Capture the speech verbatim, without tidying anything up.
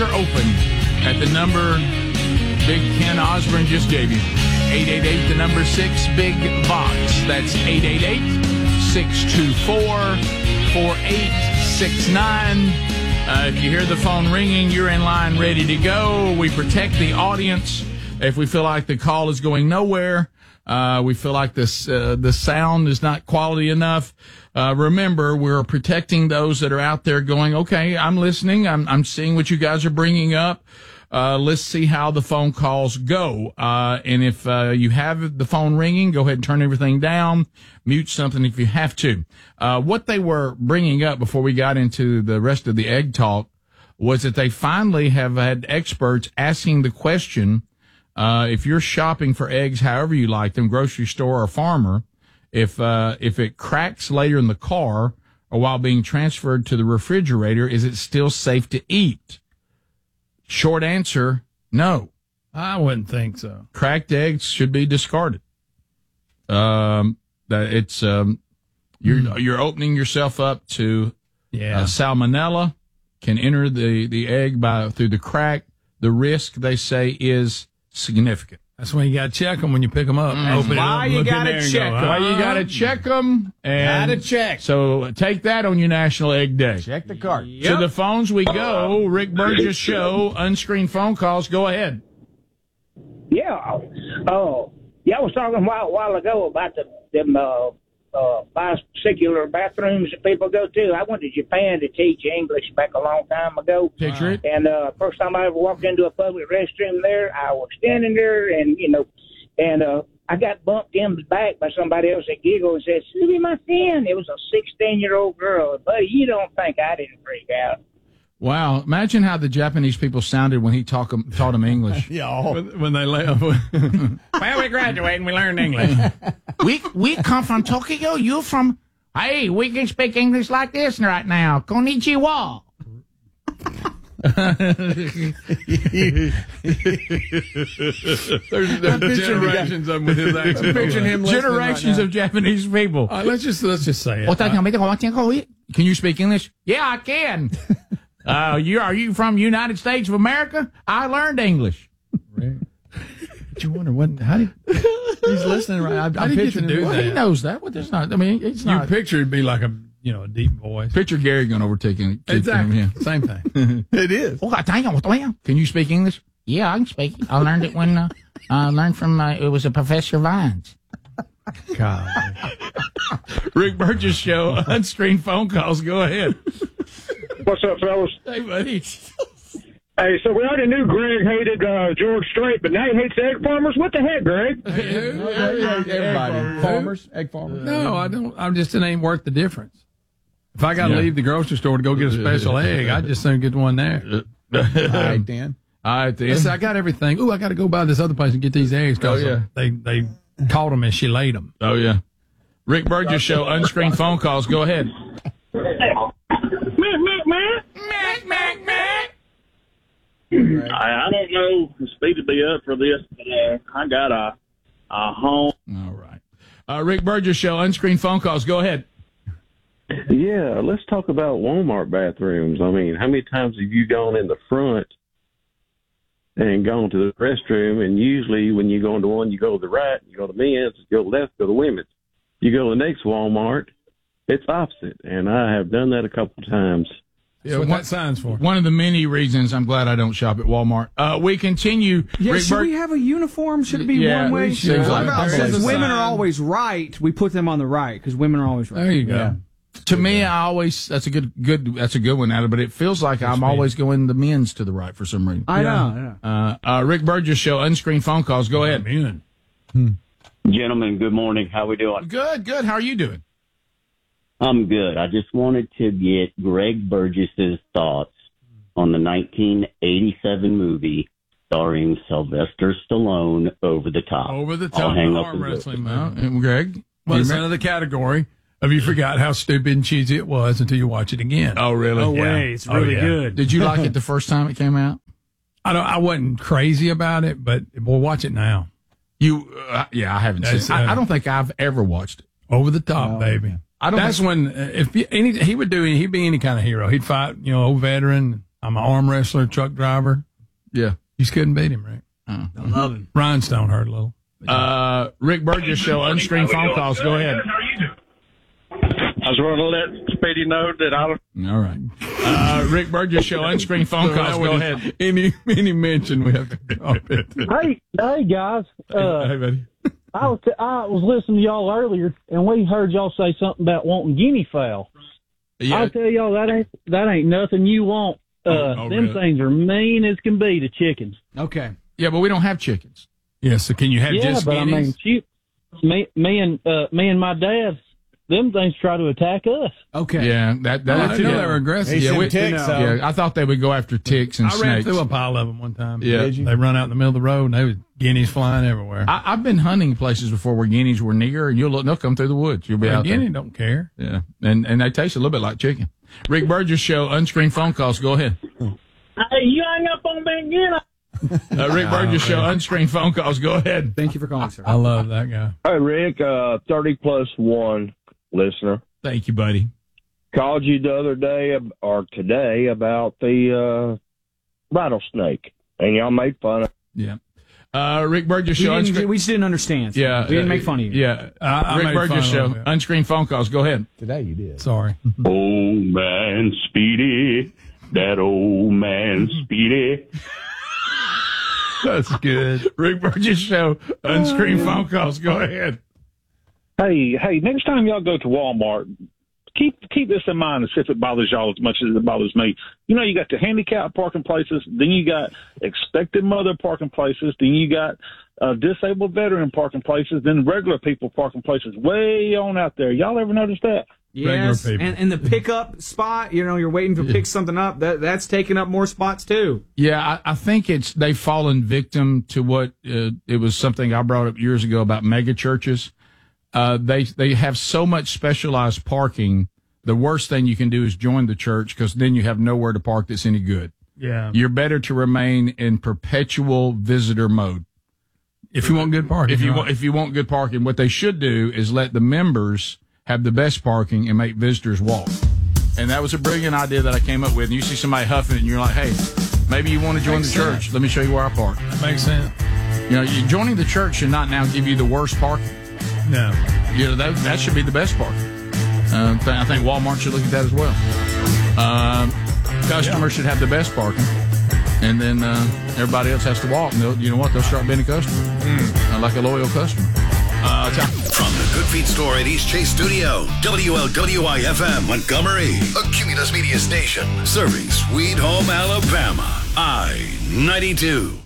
are open at the number Big Ken Osborne just gave you. eight eight eight, the number six, Big Box. That's eight eight eight, six two four, four eight six nine. Uh, if you hear the phone ringing, you're in line ready to go. We protect the audience. If we feel like the call is going nowhere, uh, we feel like this, uh, the sound is not quality enough. Uh, remember, we're protecting those that are out there going, okay, I'm listening. I'm, I'm seeing what you guys are bringing up. Uh, let's see how the phone calls go. Uh, and if, uh, you have the phone ringing, go ahead and turn everything down, mute something if you have to. Uh, what they were bringing up before we got into the rest of the egg talk was that they finally have had experts asking the question, uh, if you're shopping for eggs, however you like them, grocery store or farmer, if, uh, if it cracks later in the car or while being transferred to the refrigerator, is it still safe to eat? Short answer, no. I wouldn't think so. Cracked eggs should be discarded. Um, that it's um, you're mm. you're opening yourself up to yeah. uh, salmonella can enter the, the egg by through the crack. The risk, they say, is significant. That's when you got to check them when you pick them up. Mm. Open Why it up, you look got in to there check go, them? Why huh? you got to check them? Got to check. So take that on your National Egg Day. Check the cart. Yep. To the phones we go. Rick Burgess Show. Unscreened phone calls. Go ahead. Yeah. Oh, yeah. I was talking a while, while ago about the them uh, uh, bisecular bathrooms that people go to. I went to Japan to teach English back a long time ago. Picture it. And uh, first time I ever walked into a public restroom there, I was standing there, and you know, and uh, I got bumped in the back by somebody else that giggled and said, "Susie, my friend." It was a sixteen-year-old girl. Buddy, you don't think I didn't freak out? Wow. Imagine how the Japanese people sounded when he talk, taught them English. Yeah. When, when they left. Well, we graduated and we learned English. we we come from Tokyo. You from... Hey, we can speak English like this right now. Konnichiwa. there's there's generations of him with his accent. I'm picturing him Generations right of Japanese people. Uh, let's just let's just say it. Uh, can you speak English? Yeah, I can. Uh, you are you from United States of America? I learned English. Right. But you wonder what? How did he's listening right? I, how I'm did he get to picturing do him. Well, that? he knows that. Well, there's not. I mean, it's You not. picture it'd be like a you know a deep voice. Picture Gary going overtaking it. Exactly. Yeah. Same thing. It is. Can you speak English? Yeah, I can speak. I learned it when uh, I learned from uh, it was a Professor Vines. God. Rick Burgess Show. Unscreened phone calls. Go ahead. What's up, fellas? Hey, buddy. Hey, so we already knew Greg hated uh, George Strait, but now he hates egg farmers? What the heck, Greg? Everybody. Farmers, egg farmers. No, I don't. I'm just it ain't worth the difference. If I got to Yeah. leave the grocery store to go get a special egg, I just soon get one there. All right, Dan. All right, then. Listen, I got everything. Ooh, I got to go by this other place and get these eggs. 'Cause Oh, yeah. They they caught them and she laid them. Oh, yeah. Rick Burgess Show. Unscreened phone calls. Go ahead. I, I don't know the speed to be up for this, but uh, I got a, a home. All right. Uh, Rick Burgess Show. Unscreened phone calls. Go ahead. Yeah, let's talk about Walmart bathrooms. I mean, how many times have you gone in the front and gone to the restroom? And usually when you go into one, you go to the right, you go to men's, you go to the left, go to women's. You go to the next Walmart, it's opposite. And I have done that a couple of times. Yeah, what that sign's for? One of the many reasons I'm glad I don't shop at Walmart. Uh, we continue. Yeah, Rick should Bur- we have a uniform? Should it be Yeah, one way? we should. What Like, about there's since a women sign. are always right, we put them on the right because women are always right. There you go. Yeah. To me, I always that's a good good that's a good one, Adam. But it feels like I'm me. always going the men's to the right for some reason. I know. I know. Uh, uh, Rick Burgess Show. Unscreened phone calls. Go ahead. Man. Gentlemen, good morning. How we doing? Good, good. How are you doing? I'm good. I just wanted to get Greg Burgess's thoughts on the nineteen eighty-seven movie starring Sylvester Stallone, Over the Top. Over the I'll top hang up arm and wrestling, Well, man. and Greg. Well, you it's remem- another category of you forgot how stupid and cheesy it was until you watch it again. Oh, really? No Yeah. way. It's Oh, really yeah. good. Did you like it the first time it came out? I don't. I wasn't crazy about it, but we'll watch it now. You, uh, yeah, I haven't That's, seen. it. I, uh, I don't think I've ever watched it. Over the top, Oh, baby. I don't. That's think, when uh, if he- any he would do he'd be any kind of hero. He'd fight, you know, old veteran. I'm an arm wrestler, truck driver. Yeah. You just couldn't beat him, right? Uh, I love him. Rhinestone hurt a little. uh, Rick Burgess Show, unscreened phone calls. Go ahead. I was going to let Speedy know that I. All right. Uh, Rick Burgess Show, unscreened phone So calls. that Go was ahead. Any any mention we have to drop it. Hey, hey guys. Uh, Hey, buddy. I was I was listening to y'all earlier, and we heard y'all say something about wanting guinea fowl. Yeah. I'll tell y'all that ain't that ain't nothing you want. Uh, Oh, oh, them really? things are mean as can be to chickens. Okay. Yeah, but we don't have chickens. Yeah, so can you have Yeah, just but I guineas? mean, shoot, me me and uh, me and my dad, them things try to attack us. Okay. Yeah, that I that didn't know they were aggressive. Yeah, we, ticks, so- yeah, I thought they would go after ticks and I ran snakes. through a pile of them one time. Yeah. Did you? They run out in the middle of the road, and they was guineas flying everywhere. I, I've been hunting places before where guineas were near, and you'll look, they'll come through the woods. You'll be A out guinea there. don't care. Yeah, and and they taste a little bit like chicken. Rick Burgess Show, unscreened phone calls. Go ahead. Hey, you hang up on me again. Uh, Rick Burgess Show, unscreened phone calls. Go ahead. Thank you for calling, sir. I love that guy. Hey, Rick, uh, thirty plus one listener. Thank you, buddy. Called you the other day or today about the uh, rattlesnake, and y'all made fun of Yeah. Uh, Rick Burgess We, Show, didn't, unscreened. we just didn't understand. Yeah, We didn't uh, make fun of you. Yeah, I- I Rick made fun Burgess a Show, little bit. unscreened phone calls. Go ahead. Today you did. Sorry. Old man Speedy, that old man Speedy. That's good. Rick Burgess Show, unscreened phone calls. Go ahead. Hey, hey, next time y'all go to Walmart, keep keep this in mind, as if it bothers y'all as much as it bothers me. You know, you got the handicapped parking places, then you got expected mother parking places, then you got uh, disabled veteran parking places, then regular people parking places way on out there. Y'all ever notice that? Yes, people. and, and the pickup spot, you know, you're waiting to pick something up, that that's taking up more spots too. Yeah, I, I think it's they've fallen victim to what uh, it was something I brought up years ago about mega churches. Uh, they they have so much specialized parking. The worst thing you can do is join the church because then you have nowhere to park that's any good. Yeah. You're better to remain in perpetual visitor mode. If you want good parking. If you right. want, if you want good parking, what they should do is let the members have the best parking and make visitors walk. And that was a brilliant idea that I came up with. And you see somebody huffing it and you're like, hey, maybe you want to join Makes the church. sense. Let me show you where I park. That makes sense. You know, you, joining the church should not now give you the worst parking. No. You know, that, that should be the best parking. Uh, th- I think Walmart should look at that as well. Um, customers should have the best parking. And then uh, everybody else has to walk. And they'll, you know what? They'll start being a customer. Uh, like a loyal customer. Uh, time. From the Good Feet Store at East Chase Studio, W L W I F M Montgomery, a Cumulus Media station, serving Sweet Home, Alabama. I ninety-two.